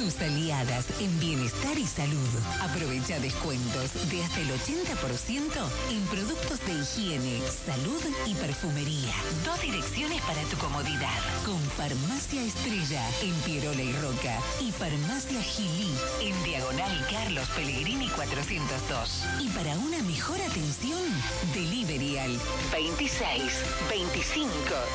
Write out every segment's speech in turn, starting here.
tus aliadas en bienestar y salud. Aprovecha descuentos de hasta el 80% en productos de higiene, salud y perfumería. 2 direcciones para tu comodidad. Con Farmacia Estrella en Pierola y Roca y Farmacia Gilí en Diagonal Carlos Pellegrini 402. Y para una mejor atención, delivery al 26 25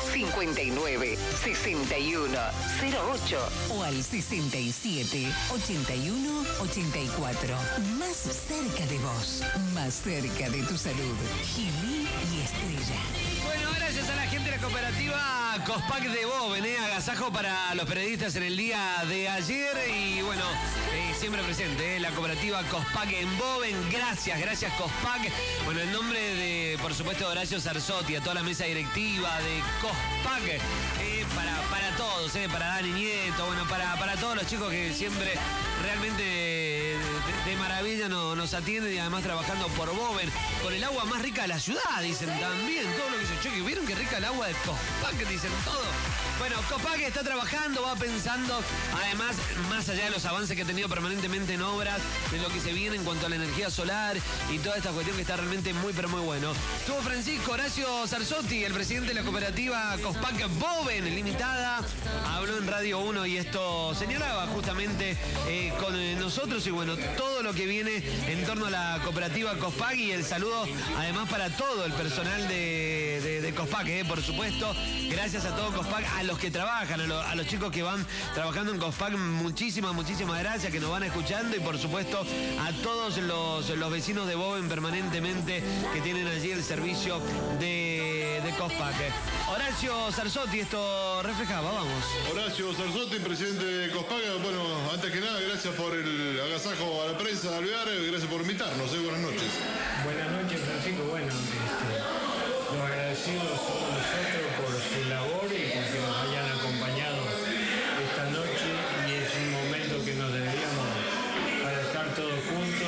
59 61 08 o al 67 81 84. Más cerca de vos, más cerca de tu salud. Gilí y Estrella. Bueno, gracias a la gente de la cooperativa Cospac de Boven, agasajo para los periodistas en el día de ayer y bueno, siempre presente, la cooperativa Cospac en Boven. Gracias Cospac. Bueno, en nombre de, por supuesto, Horacio Sarzotti, a toda la mesa directiva de Cospac, para todos, para Dani Nieto, bueno, para todos los chicos que siempre realmente de maravilla nos atienden y además trabajando por Boven, con el agua más rica de la ciudad, dicen también, todo lo que se choque. ¿Vieron qué rica el agua de Cospac? Dicen todo. Bueno, Cospac está trabajando, va pensando, además, más allá de los avances que ha tenido permanentemente en obras, de lo que se viene en cuanto a la energía solar y toda esta cuestión que está realmente muy, pero muy bueno. Estuvo Francisco Horacio Sarzotti, el presidente de la cooperativa Cospac Boven Limitada, habló en Radio 1 y esto señalaba justamente con nosotros y bueno, todo lo que viene en torno a la cooperativa Cospac y el saludo además para todo el personal de Cospac, por supuesto. Gracias a todo Cospac, a los que trabajan, a los chicos que van trabajando en Cospac, muchísimas gracias, que nos van escuchando y por supuesto a todos los vecinos de Boven permanentemente que tienen allí el servicio de Cospac. Horacio Sarzotti, esto reflejaba, vamos. Horacio Sarzotti, presidente de Cospac. Bueno, antes que nada, gracias por el agasajo a la prensa de Alvear, gracias por invitarnos, buenas noches. Buenas noches, Francisco. Bueno, los agradecidos somos nosotros por su labor y porque nos hayan acompañado esta noche y es un momento que nos deberíamos para estar todos juntos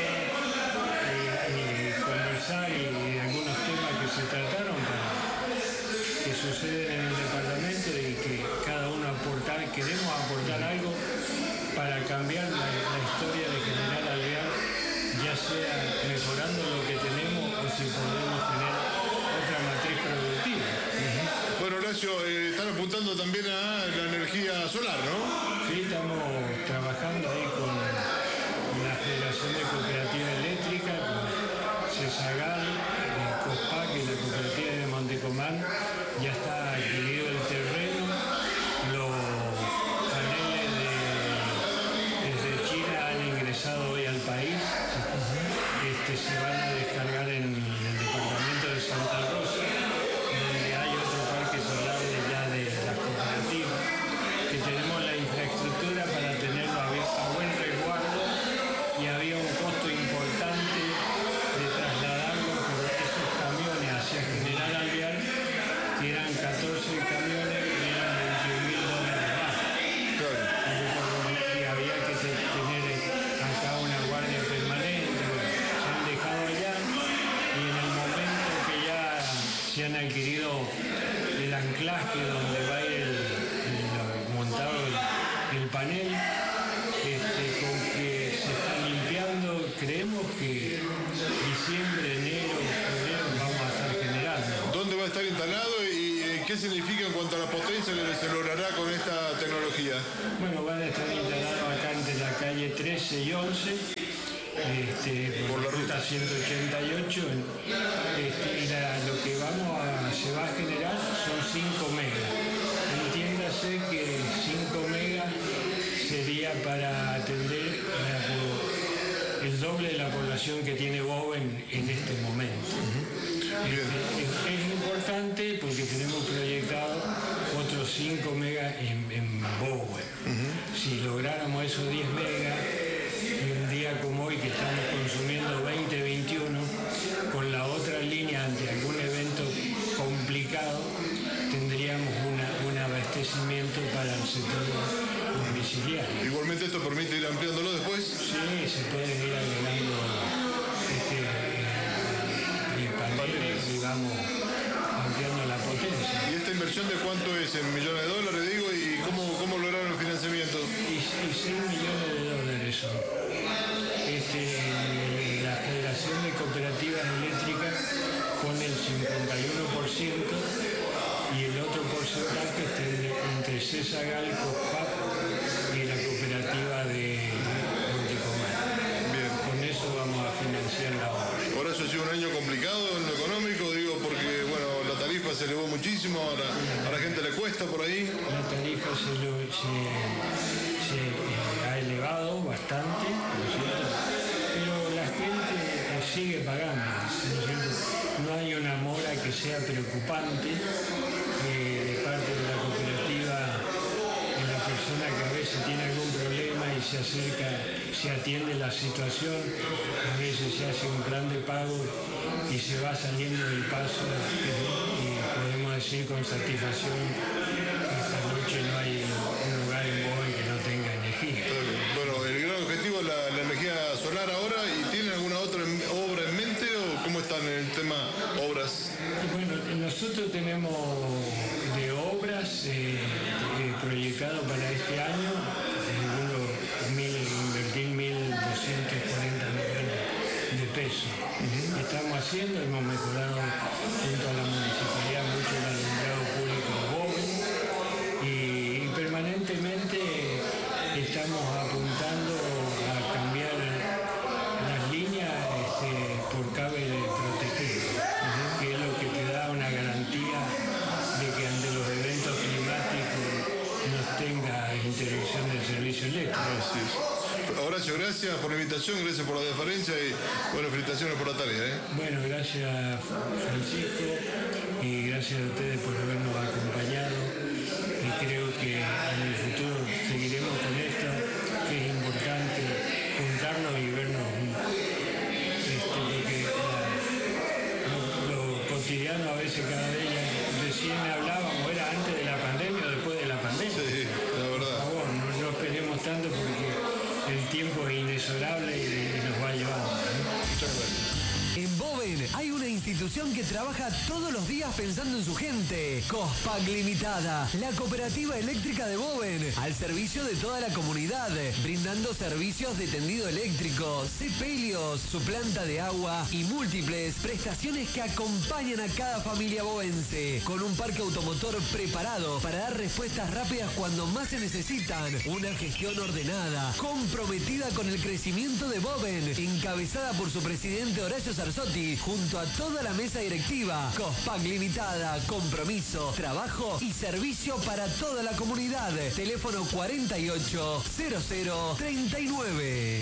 y conversar y de algunos temas que se trataron que suceden en el departamento y que cada uno queremos aportar algo para cambiar la historia de General Alvear, ya sea mejorando lo que tenemos o si podemos tener otra matriz productiva. Bueno, Horacio, están apuntando también a la energía solar, ¿no? Sí, estamos trabajando ahí con la Federación de Cooperativa Eléctrica, con CESAGAL, Cospac y la Cooperativa de Montecomán. Ya está adquirido el terreno, los paneles desde China han ingresado hoy al país, se van a descargar en el departamento de Santa Rosa, donde hay otro parque solar de las cooperativas, que tenemos la infraestructura para tenerlo a buen resguardo y había un costo importante de trasladarlo por esos camiones hacia General Alvear, que eran 14 camiones y eran $21,000 más. Y había que tener acá una guardia permanente. Se han dejado allá y en el momento que ya se han adquirido el anclaje donde va a ir montado el panel, con que se está limpiando, creemos que diciembre, enero, febrero vamos a estar generando. ¿Dónde va a estar instalado y qué significa en cuanto a la potencia que se logrará con esta tecnología? Bueno, van a estar instalados acá entre la calle 13 y 11, por la ruta 188, y lo que se va a generar son 5 megas. Entiéndase que 5 megas sería para atender el doble de la población que tiene Boven en este momento. Es importante porque tenemos proyectado otros 5 megas en Bowen. Si lográramos esos 10 megas, en un día como hoy que estamos consumiendo 20, 21, con la otra línea ante algún evento complicado, tendríamos un abastecimiento para el sector domiciliario. Igualmente esto permite ir ampliándolo después. Sí, se pueden ir agregando paneles y vamos ampliando la potencia. ¿Y esta inversión de cuánto es? ¿En millones de dólares, digo? ¿Y cómo lograron el financiamiento? Y 6 millones de se ha elevado bastante, ¿no es cierto? Pero la gente sigue pagando, ¿no es cierto? No hay una mora que sea preocupante de parte de la cooperativa en la persona que a veces tiene algún problema y se acerca, se atiende la situación, a veces se hace un plan de pago y se va saliendo del paso y podemos decir con satisfacción que esta noche no hay un lugar en Boven que no tenga energía. Bueno, el gran objetivo es la energía solar ahora, ¿y tienen alguna otra obra en mente o cómo están en el tema obras? Y bueno, nosotros tenemos de obras proyectado para este año, invertir 1.240 millones de pesos. Estamos haciendo, hemos mejorado junto a la municipalidad mucho el alumbrado público de Boven y permanentemente estamos apuntando a cambiar las líneas por cable protegido, que es lo que te da una garantía de que ante los eventos climáticos no tenga interrupción del servicio eléctrico. Así es. Horacio, gracias por la invitación, gracias por la deferencia y bueno, felicitaciones por la tarea. Bueno, gracias Francisco y gracias a ustedes por habernos acompañado y creo que en el futuro seguiremos con esto, que es importante juntarnos y vernos porque lo cotidiano a veces cada día recién hablábamos, era antes de la pandemia o después de la pandemia. Sí, la verdad. Por favor, no esperemos tanto porque el tiempo es inexorable y nos va llevando, ¿no? Muchas gracias. En Boven hay una institución que trabaja todos los días pensando en su gente. Cospac Limitada, la cooperativa eléctrica de Boven, al servicio de toda la comunidad, brindando servicios de tendido eléctrico, sepelios, su planta de agua y múltiples prestaciones que acompañan a cada familia bovense, con un parque automotor preparado para dar respuestas rápidas cuando más se necesitan, una gestión ordenada, comprometida con el crecimiento de Boven, encabezada por su presidente Horacio Sarzotti, junto a toda la mesa directiva. Cospac Limitada, compromiso, trabajo y servicio para toda la comunidad. Teléfono 480039.